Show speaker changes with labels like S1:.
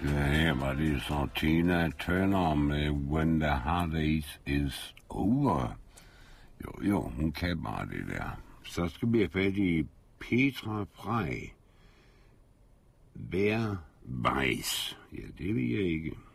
S1: Ja, her var det så Tina Turner med When the Holidays is Over. Jo, hun kan bare det der. Så skal vi have fat i Petra Frey. Wer weiß? Ja, det ved jeg ikke.